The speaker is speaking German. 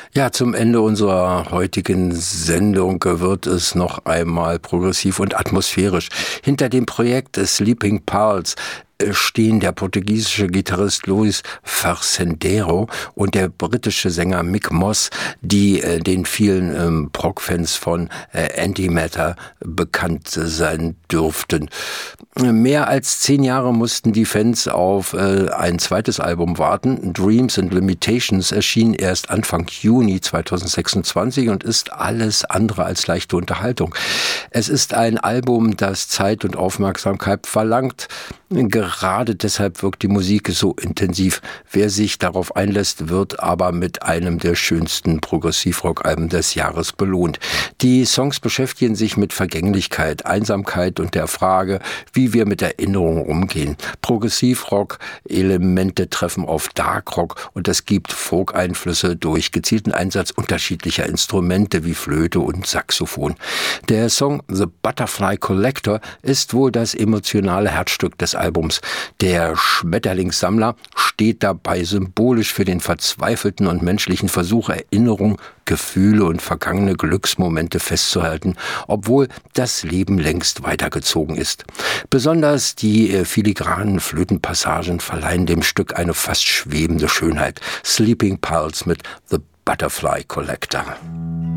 Ja, zum Ende unserer heutigen Sendung wird es noch einmal progressiv und atmosphärisch. Hinter dem Projekt Sleeping Pulse stehen der portugiesische Gitarrist Luis Fazendeiro und der britische Sänger Mick Moss, die den vielen Prog-Fans von Antimatter bekannt sein dürften. Mehr als 10 Jahre mussten die Fans auf ein zweites Album warten. Dreams and Limitations erschien erst Anfang Juni 2026 und ist alles andere als leichte Unterhaltung. Es ist ein Album, das Zeit und Aufmerksamkeit verlangt. Gerade deshalb wirkt die Musik so intensiv. Wer sich darauf einlässt, wird aber mit einem der schönsten Progressivrock-Alben des Jahres belohnt. Die Songs beschäftigen sich mit Vergänglichkeit, Einsamkeit und der Frage, wie wir mit Erinnerungen umgehen. Progressivrock-Elemente treffen auf Darkrock und es gibt Folk-Einflüsse durch gezielten Einsatz unterschiedlicher Instrumente wie Flöte und Saxophon. Der Song The Butterfly Collector ist wohl das emotionale Herzstück des Albums. Der Schmetterlingssammler steht dabei symbolisch für den verzweifelten und menschlichen Versuch, Erinnerung, Gefühle und vergangene Glücksmomente festzuhalten, obwohl das Leben längst weitergezogen ist. Besonders die filigranen Flötenpassagen verleihen dem Stück eine fast schwebende Schönheit. Sleeping Pulse mit The Butterfly Collector.